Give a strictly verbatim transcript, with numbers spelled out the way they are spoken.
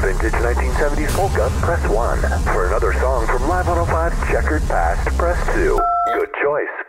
vintage nineteen seventies polka, press one. For another song from Live one oh five's Checkered Past, press two. Good choice.